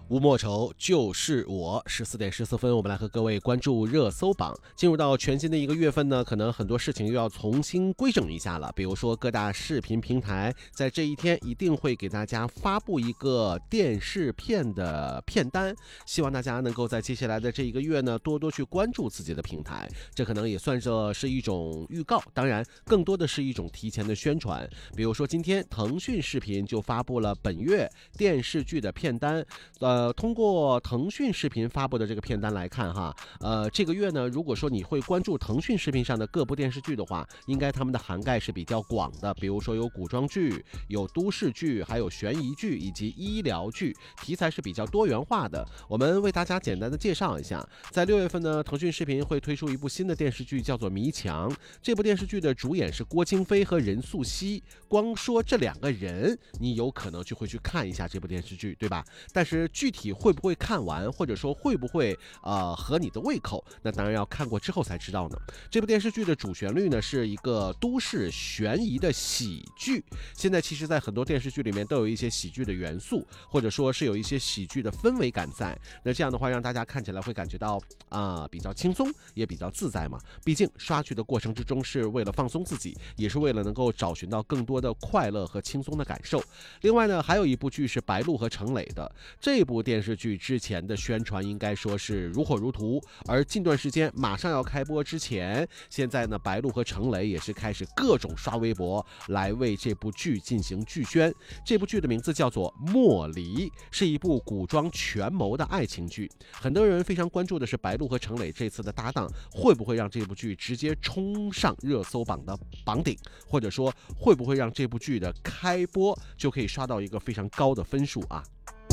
吴莫愁就是我14点14分，我们来和各位关注热搜榜。进入到全新的一个月份呢，可能很多事情又要重新规整一下了。比如说各大视频平台在这一天一定会给大家发布一个电视片的片单，希望大家能够在接下来的这一个月呢，多多去关注自己的平台。这可能也算是一种预告，当然更多的是一种提前的宣传。比如说今天腾讯视频就发布了本月电视剧的片单。通过腾讯视频发布的这个片单来看哈，这个月呢，如果说你会关注腾讯视频上的各部电视剧的话，应该他们的涵盖是比较广的，比如说有古装剧、有都市剧、还有悬疑剧以及医疗剧，题材是比较多元化的。我们为大家简单的介绍一下，在6月份呢，腾讯视频会推出一部新的电视剧，叫做《迷墙》。这部电视剧的主演是郭京飞和任素汐，光说这两个人，你有可能就会去看一下这部电视剧，对吧？但是具体会不会看完，或者说会不会合你的胃口，那当然要看过之后才知道呢。这部电视剧的主旋律呢是一个都市悬疑的喜剧，现在其实在很多电视剧里面都有一些喜剧的元素，或者说是有一些喜剧的氛围感在。那这样的话让大家看起来会感觉到比较轻松，也比较自在嘛。毕竟刷剧的过程之中是为了放松自己，也是为了能够找寻到更多的快乐和轻松的感受。另外呢，还有一部剧是白鹿和程磊的，这部电视剧之前的宣传应该说是如火如荼，而近段时间马上要开播之前，现在呢白鹿和程磊也是开始各种刷微博来为这部剧进行剧宣。这部剧的名字叫做《莫离》，是一部古装权谋的爱情剧。很多人非常关注的是白鹿和程磊这次的搭档会不会让这部剧直接冲上热搜榜的榜顶，或者说会不会让这部剧的开播就可以刷到一个非常高的分数啊。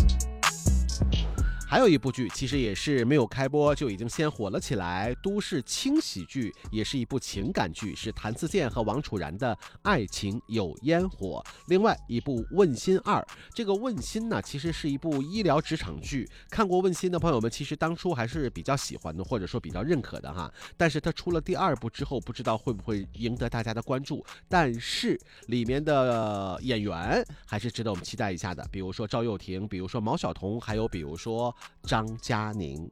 还有一部剧其实也是没有开播就已经先火了起来，都市轻喜剧，也是一部情感剧，是谭嗣健和王楚然的爱情有烟火。另外一部问心2，这个问心呢其实是一部医疗职场剧，看过问心的朋友们其实当初还是比较喜欢的，或者说比较认可的哈。但是它出了第2部之后，不知道会不会赢得大家的关注，但是里面的演员还是值得我们期待一下的，比如说赵又廷，比如说毛晓彤，还有比如说张嘉宁。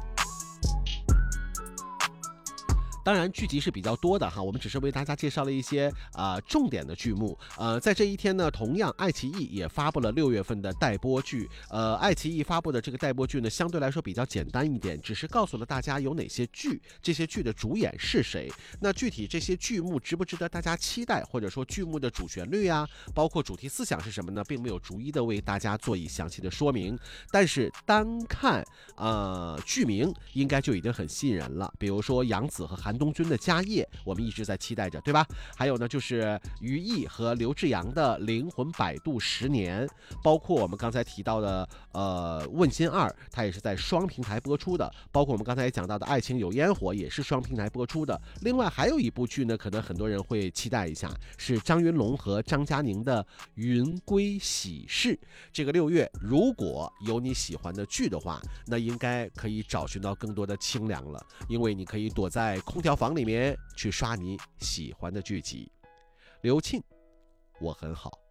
当然剧集是比较多的哈，我们只是为大家介绍了一些重点的剧目。在这一天呢，同样爱奇艺也发布了6月份的待播剧。爱奇艺发布的这个待播剧呢，相对来说比较简单一点，只是告诉了大家有哪些剧，这些剧的主演是谁。那具体这些剧目值不值得大家期待，或者说剧目的主旋律啊，包括主题思想是什么呢，并没有逐一的为大家做以详细的说明。但是单看剧名应该就已经很吸引人了，比如说杨紫和韩东君的家业，我们一直在期待着，对吧？还有呢，就是于毅和刘志扬的灵魂摆渡10年，包括我们刚才提到的问心2，它也是在双平台播出的，包括我们刚才也讲到的爱情有烟火也是双平台播出的。另外还有一部剧呢，可能很多人会期待一下，是张云龙和张嘉宁的云归喜事。这个6月如果有你喜欢的剧的话，那应该可以找寻到更多的清凉了，因为你可以躲在空调房里面去刷你喜欢的剧集。刘庆，我很好。